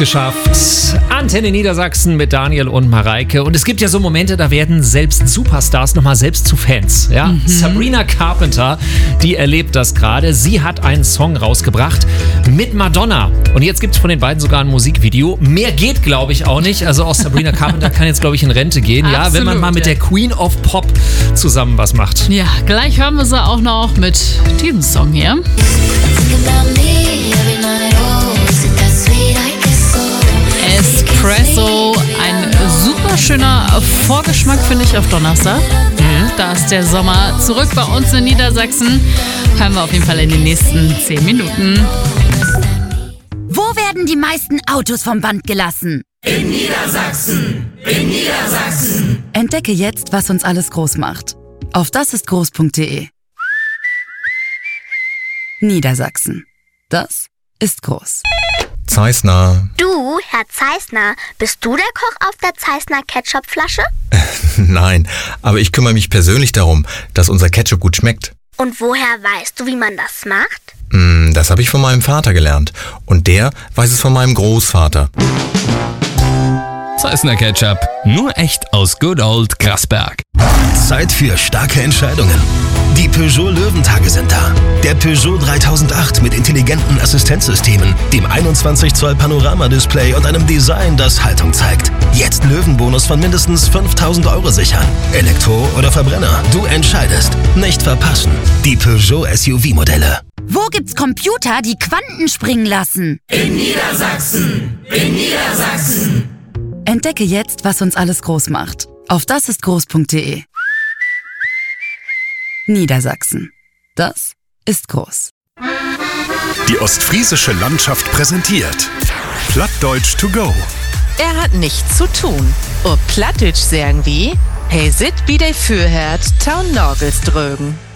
geschafft. Antenne Niedersachsen mit Daniel und Mareike. Und es gibt ja so Momente, da werden selbst Superstars nochmal selbst zu Fans. Ja? Sabrina Carpenter, die erlebt das gerade. Sie hat einen Song rausgebracht mit Madonna. Und jetzt gibt es von den beiden sogar ein Musikvideo. Mehr geht, glaube ich, auch nicht. Also auch Sabrina Carpenter kann jetzt, glaube ich, in Rente gehen. Absolut, ja, wenn man mal mit der Queen of Pop zusammen was macht. Ja, gleich hören wir sie auch noch mit diesem Song hier. Espresso, ein super schöner Vorgeschmack, finde ich, auf Donnerstag. Da ist der Sommer zurück bei uns in Niedersachsen. Hören wir auf jeden Fall in den nächsten 10 Minuten. Wo werden die meisten Autos vom Band gelassen? In Niedersachsen! In Niedersachsen! Entdecke jetzt, was uns alles groß macht. Auf dasistgroß.de. Niedersachsen. Das ist groß. Zeissner. Du, Herr Zeissner, bist du der Koch auf der Zeissner Ketchupflasche? Nein, aber ich kümmere mich persönlich darum, dass unser Ketchup gut schmeckt. Und woher weißt du, wie man das macht? Das habe ich von meinem Vater gelernt. Und der weiß es von meinem Großvater. Zeissner Ketchup. Nur echt aus Good Old Grasberg. Zeit für starke Entscheidungen. Die Peugeot Löwentage sind da. Der Peugeot 3008 mit intelligenten Assistenzsystemen, dem 21 Zoll Panoramadisplay und einem Design, das Haltung zeigt. Jetzt Löwenbonus von mindestens 5.000 € sichern. Elektro oder Verbrenner, du entscheidest. Nicht verpassen. Die Peugeot SUV-Modelle. Wo gibt's Computer, die Quanten springen lassen? In Niedersachsen! In Niedersachsen! Entdecke jetzt, was uns alles groß macht. Auf dasistgroß.de. Niedersachsen. Das ist groß. Die ostfriesische Landschaft präsentiert Plattdeutsch to go. Er hat nichts zu tun. Ob Plattdeutsch sagen wie, hey sit wie de Fürherd taun Norgels drögen.